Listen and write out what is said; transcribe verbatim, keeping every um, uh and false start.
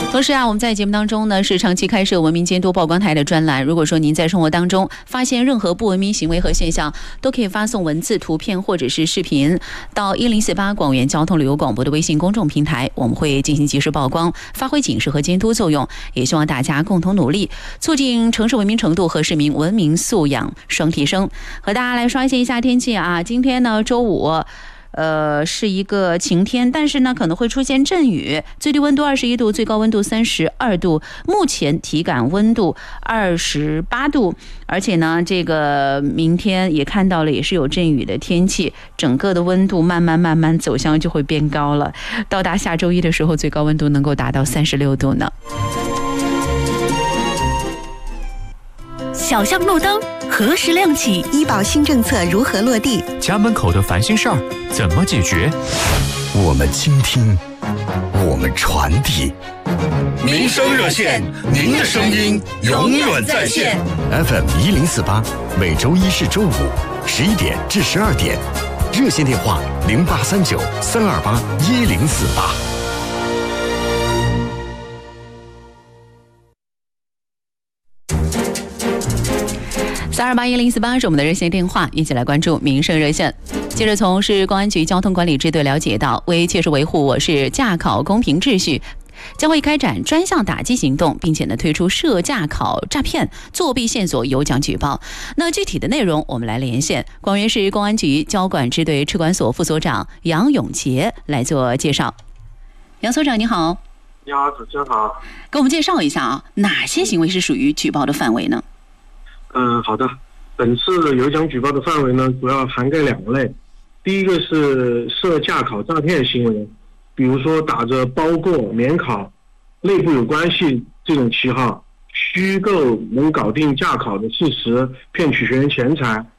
同时啊，我们在节目当中呢是长期开设文明监督曝光台的专栏。如果说您在生活当中发现任何不文明行为和现象，都可以发送文字、图片或者是视频到一零四八广元交通旅游广播的微信公众平台，我们会进行及时曝光，发挥警示和监督作用。也希望大家共同努力，促进城市文明程度和市民文明素养双提升。和大家来刷新一下天气啊，今天呢周五。呃，是一个晴天，但是呢可能会出现阵雨，最低温度二十一度，最高温度三十二度，目前体感温度二十八度，而且呢这个明天也看到了也是有阵雨的天气，整个的温度慢慢慢慢走向就会变高了，到达下周一的时候最高温度能够达到三十六度呢。 小巷路灯何时亮起？ 医保新政策如何落地？ 家门口的烦心事儿怎么解决？ 我们倾听，我们传递。 民生热线，您的声音永远在线。 F M 一零四八，每周一至周五十一点至十二点，热线电话零八三九三二八一零四八。 三二八一零四八是我们的热线电话，一起来关注民生热线。接着从市公安局交通管理支队了解到，为切实维护我市驾考公平秩序，将会开展专项打击行动，并且呢推出涉驾考诈骗、作弊线索有奖举报。那具体的内容，我们来连线广元市公安局交管支队车管所副所长杨永杰来做介绍。杨所长你好。 你好，主持人好。 给我们介绍一下啊，哪些行为是属于举报的范围呢？ 嗯，好的。本次有奖举报的范围呢，主要涵盖两类。第一个是涉驾考诈骗行为，比如说打着包过、免考、内部有关系这种旗号，虚构能搞定驾考的事实，骗取学员钱财，